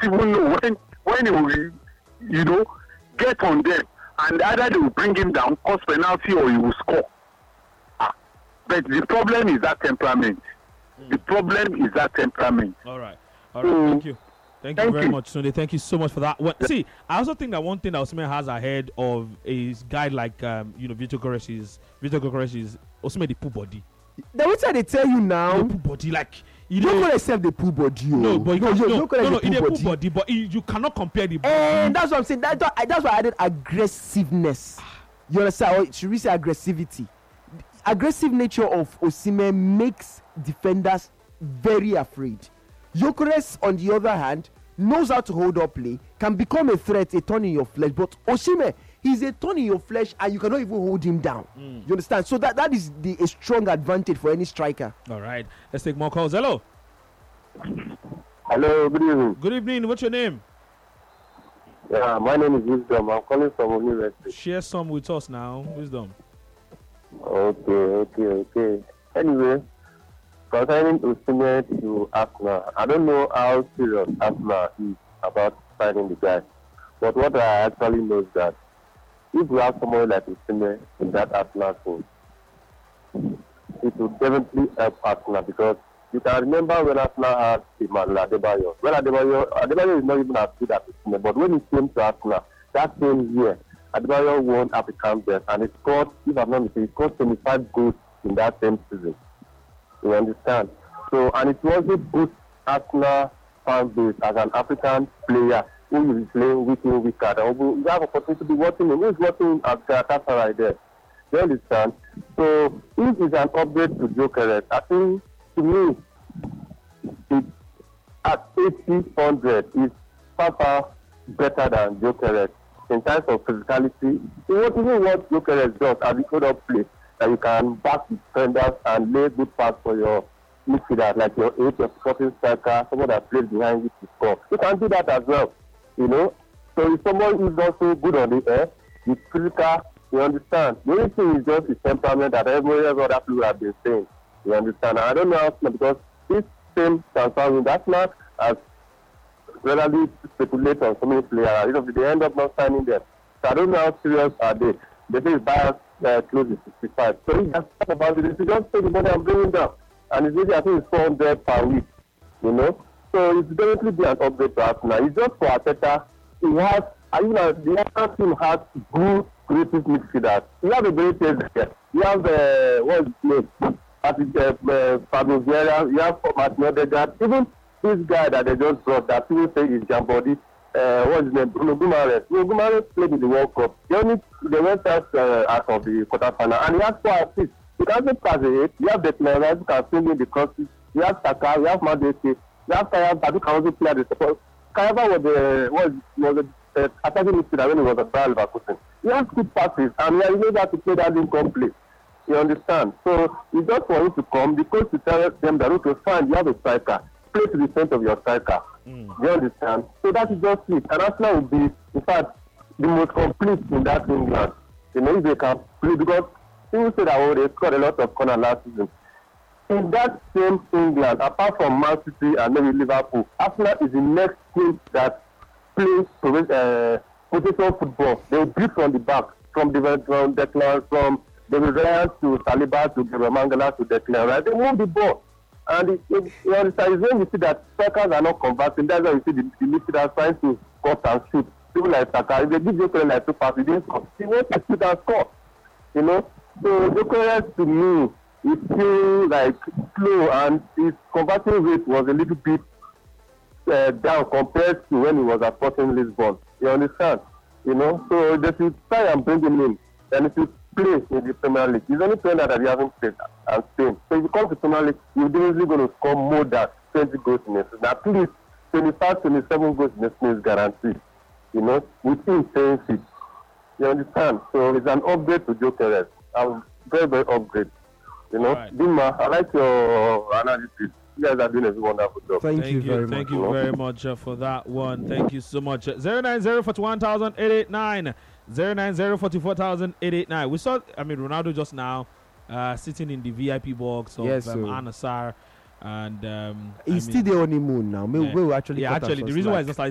even know when he will, get on them, and either they will bring him down, cause penalty, or he will score. But the problem is that temperament. The problem is that temperament. All right. Thank you. Thank you very much, Sunday. Thank you so much for that. See, I also think that one thing that Osimhen has ahead of a guy like Vitor Gyokeres is Osimhen the pool body. The way they tell you now, the pool body, like you don't want to accept the pool body. No, but in the pool body, but you cannot compare the body. And that's what I'm saying. That's why I added aggressiveness. You understand? Or should we say aggressivity? Aggressive nature of Osimhen makes defenders very afraid. Gyökeres, on the other hand, knows how to hold up play, can become a threat, a thorn in your flesh. But Osimhen, he's a thorn in your flesh, and you cannot even hold him down. You understand? So that is a strong advantage for any striker. All right, let's take more calls. Hello. Hello. Good evening. Good evening. What's your name? Yeah, my name is Wisdom. I'm calling from University. Share some with us now, Wisdom. Okay. Anyway, concerning Osimhen to Arsenal, I don't know how serious Arsenal is about signing the guy. But what I actually know is that if we have someone like Osimhen in that Arsenal team, it will definitely help Arsenal, because you can remember when Arsenal had Emmanuel Adebayor. Well, Adebayor is not even as good as Osimhen, but when he came to Arsenal that same year, Adebayor won African Best, and he scored, if I'm not mistaken, he scored 25 goals in that same season. You understand? So, and it also boosts Arsenal fan base as an African player who will be playing week in, week out. You have opportunity to be watching him. Who is watching at Galatasaray there? You understand? So, if it's an upgrade to Gyökeres, I think, to me, it, at 80-100 is far better than Gyökeres in terms of physicality. Even what Gyökeres does as a hold up play, that you can back the defenders and lay good pass for your midfielder, like your 8 or supporting striker, someone that plays behind you to score. You can do that as well, So if someone who's also good on the air, he's physical, you understand. The only thing is just his temperament that every other people have been saying. You understand? And I don't know how, because this same transfer with Arsenal has rarely speculate on so many players. They end up not signing them. So I don't know how serious are they. They say it's bias close to 65. So he has talked about it. If you just take the money and bring it down, and it's really, I think it's 400 per week, So it's definitely be an upgrade to Arsenal. It's just for Arteta. He has, the other team has good creative midfielders. You have a great player there. You have what's his name? Fabio Vieira. You have Martin Odegaard. Even this guy that they just brought, that people say is Jambody. What's his name? Bruno Guimaraes. Bruno Guimaraes played in the World Cup. They went out of the quarterfinal, and he has 4 assists. He doesn't pass the 8. You have Declan Rice who can swing in the crosses. You have Saka. You have Madueke. You have Kayaba who can also play at the support. Kayaba was the attacking midfielder when he was at Bayer Leverkusen. He has good passes, and he knows how to play that incomplete. You understand? So it's just for him to come, because to tell them that, okay, fine, you have a striker. Play to the front of your striker. You understand? So that is just it. And Arsenal will be, in fact, the most complete in that England. If they can play, because people say that they scored a lot of corner last season. In that same England, apart from Man City and maybe Liverpool, Arsenal is the next team that plays positional football. They build from the back, from David Ryan to Saliba to Gabriel Mangala to Declan Rice. They move the ball. And you understand, when you see that strikers are not converting, that's why you see the midfielders trying to cut and shoot. People like Saka, if they give Gyökeres like 2 passes, he didn't score. He wants to shoot and score. So Gyökeres to me, is still like slow, and his converting rate was a little bit down compared to when he was at Sporting Lisbon. You understand? So they should try and bring him in. And if he plays in the Premier League, he's only playing that he hasn't played and Spain. So if you come to Premier League, you're definitely going to score more than 20 goals in a season. At least 25, 27 goals in a season is guaranteed. With him saying it. You understand? So it's an upgrade to Gyökeres. Very, very upgrade. Right. Dima, I like your analysis. You guys are doing a wonderful job. Thank you very much. Thank you very much for that one. Thank you so much. 090-41,889. 090-44,889. We saw, Ronaldo just now sitting in the VIP box of Al-Nassr. And he's still the honeymoon now. Maybe we'll actually the reason why it's not